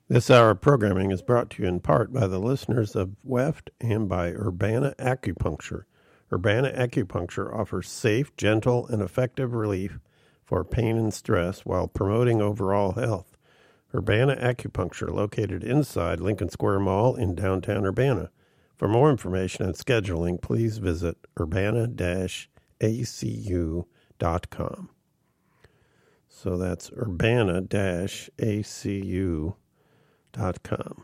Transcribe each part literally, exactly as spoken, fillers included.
This hour of programming is brought to you in part by the listeners of W E F T and by Urbana Acupuncture. Urbana Acupuncture offers safe, gentle, and effective relief for pain and stress while promoting overall health. Urbana Acupuncture, located inside Lincoln Square Mall in downtown Urbana. For more information and scheduling, please visit urbana dash a c u dot com. So that's urbana dash a c u dot com.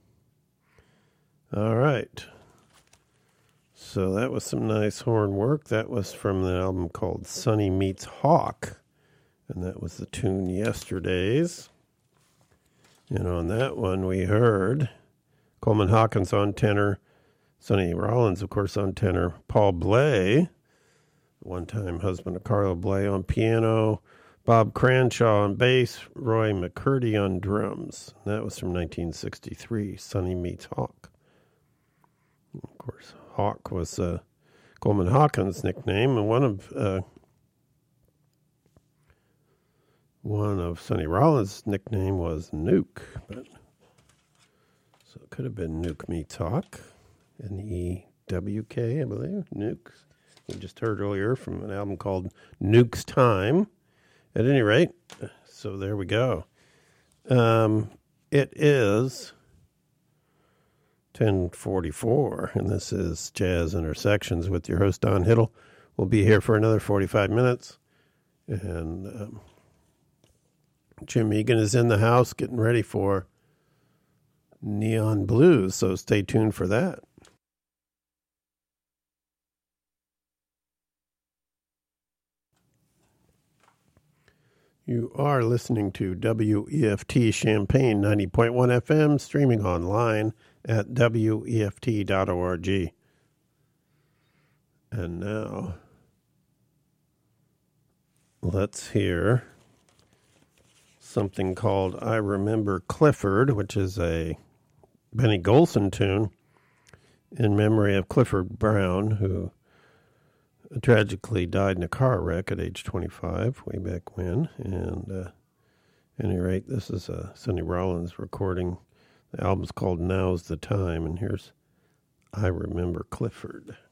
All right. So that was some nice horn work. That was from the album called Sonny Meets Hawk. And that was the tune Yesterdays. And on that one we heard Coleman Hawkins on tenor, Sonny Rollins, of course, on tenor, Paul Bley, one-time husband of Carla Bley, on piano, Bob Cranshaw on bass, Roy McCurdy on drums. That was from nineteen sixty-three, Sonny Meets Hawk. Of course, Hawk was uh, Coleman Hawkins' nickname, and one of uh, one of Sonny Rollins' nickname was Nuke. But, so it could have been Nuke Meets Hawk, N E W K, I believe, Nuke. We just heard earlier from an album called Nuke's Time. At any rate, so there we go. Um, it is ten forty-four, and this is Jazz Intersections with your host, Don Hiddle. We'll be here for another forty-five minutes. And um, Jim Egan is in the house getting ready for Neon Blues, so stay tuned for that. You are listening to W E F T Champaign ninety point one F M, streaming online at W E F T dot org. And now, let's hear something called I Remember Clifford, which is a Benny Golson tune in memory of Clifford Brown, who tragically died in a car wreck at age twenty-five, way back when. And uh, at any rate, this is uh, Sonny Rollins recording. The album's called Now's the Time, and here's I Remember Clifford.